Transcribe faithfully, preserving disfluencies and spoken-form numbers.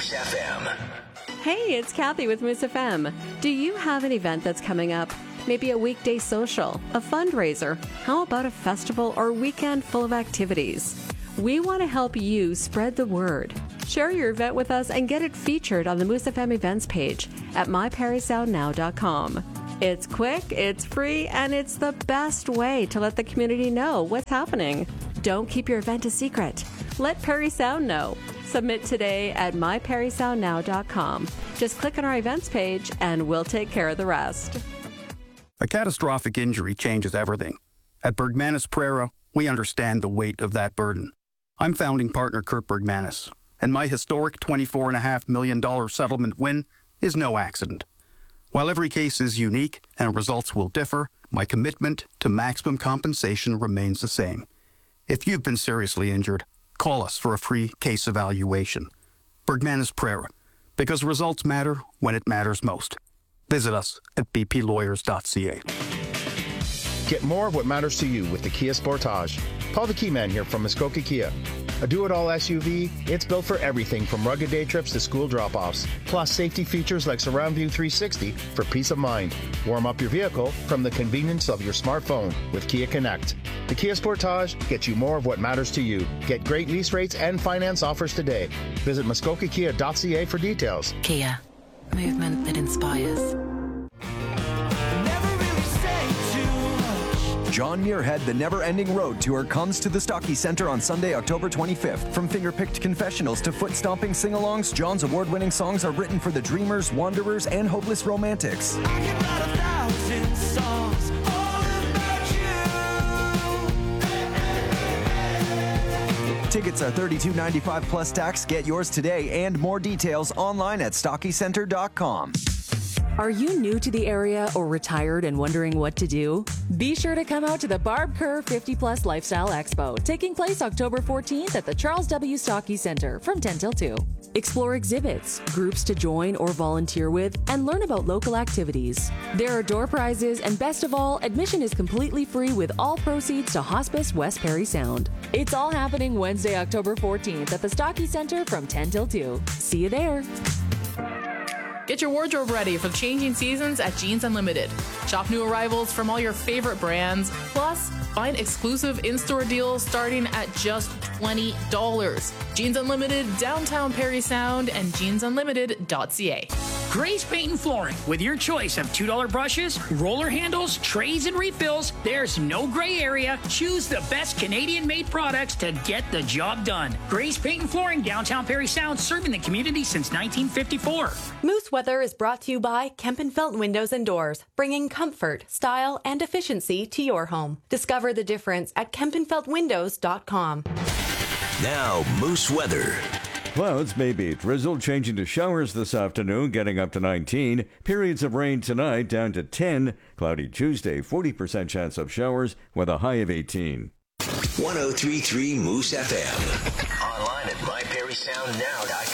Moose F M. Hey, it's Kathy with Moose F M. Do you have an event that's coming up? Maybe a weekday social, a fundraiser. How about a festival or weekend full of activities? We want to help you spread the word. Share your event with us and get it featured on the Moose F M events page at my parry sound now dot com. It's quick, it's free, and it's the best way to let the community know what's happening. Don't keep your event a secret. Let Parry Sound know. Submit today at my parry sound now dot com. Just click on our events page and we'll take care of the rest. A catastrophic injury changes everything. At Bergmanis Prera, we understand the weight of that burden. I'm founding partner Kurt Bergmanis, and my historic twenty-four point five million dollars settlement win is no accident. While every case is unique and results will differ, my commitment to maximum compensation remains the same. If you've been seriously injured, call us for a free case evaluation. Bergmanis Prera, because results matter when it matters most. Visit us at b p lawyers dot c a. Get more of what matters to you with the Kia Sportage. Paul the Keyman here from Muskoka Kia. A do-it-all S U V, it's built for everything from rugged day trips to school drop-offs. Plus safety features like Surround View three sixty for peace of mind. Warm up your vehicle from the convenience of your smartphone with Kia Connect. The Kia Sportage gets you more of what matters to you. Get great lease rates and finance offers today. Visit muskoka kia dot c a for details. Kia. Movement that inspires. John Muirhead, The Never Ending Road Tour comes to the Stocky Centre on Sunday, October twenty-fifth. From finger-picked confessionals to foot-stomping sing-alongs, John's award-winning songs are written for the dreamers, wanderers, and hopeless romantics. I can write a thousand songs all about you. Tickets are thirty-two dollars and ninety-five cents plus tax. Get yours today and more details online at stocky centre dot com. Are you new to the area or retired and wondering what to do? Be sure to come out to the Barb Kerr fifty plus Lifestyle Expo, taking place October fourteenth at the Charles W. Stocky Center from ten till two. Explore exhibits, groups to join or volunteer with, and learn about local activities. There are door prizes, and best of all, admission is completely free with all proceeds to Hospice West Parry Sound. It's all happening Wednesday, October fourteenth at the Stocky Center from ten till two. See you there. Get your wardrobe ready for the changing seasons at Jeans Unlimited. Shop new arrivals from all your favorite brands, plus find exclusive in-store deals starting at just twenty dollars. Jeans Unlimited, downtown Parry Sound, and jeans unlimited dot c a. Grace Paint and Flooring. With your choice of two dollar brushes, roller handles, trays, and refills, there's no gray area. Choose the best Canadian-made products to get the job done. Grace Paint and Flooring, downtown Parry Sound, serving the community since nineteen fifty-four. Moose Weather is brought to you by Kempenfelt Windows and Doors, bringing comfort, style, and efficiency to your home. Discover the difference at kempenfelt windows dot com. Now, Moose Weather. Clouds may be drizzle, changing to showers this afternoon, getting up to nineteen. Periods of rain tonight, down to ten. Cloudy Tuesday, forty percent chance of showers, with a high of eighteen. one oh three point three Moose F M. Online at my parry sound now dot com.